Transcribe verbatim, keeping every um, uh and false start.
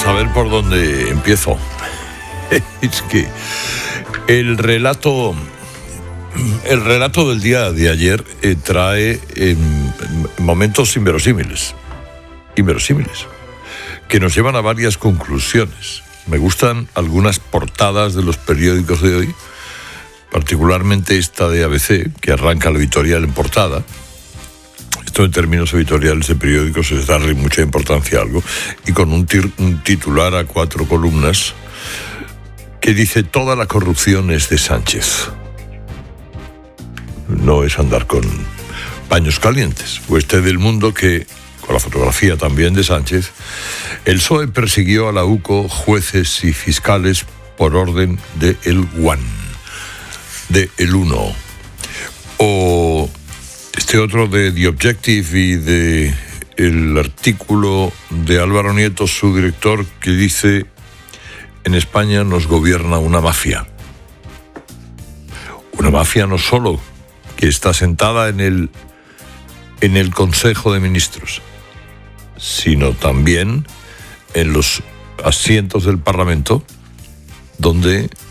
a ver por dónde empiezo. Es que el relato, el relato del día de ayer eh, trae eh, momentos inverosímiles, inverosímiles, que nos llevan a varias conclusiones. Me gustan algunas portadas de los periódicos de hoy, particularmente esta de A B C, que arranca el editorial en portada. Esto en términos editoriales de periódicos es darle mucha importancia a algo, y con un, tir- un titular a cuatro columnas que dice: toda la corrupción es de Sánchez. No es andar con paños calientes. O este del Mundo, que, con la fotografía también de Sánchez, el P S O E persiguió a la U C O, jueces y fiscales por orden de el One, de el Uno. O este otro de The Objective y de el artículo de Álvaro Nieto, su director, que dice: en España nos gobierna una mafia. Una mafia no solo que está sentada en el, en el Consejo de Ministros, sino también en los asientos del Parlamento, donde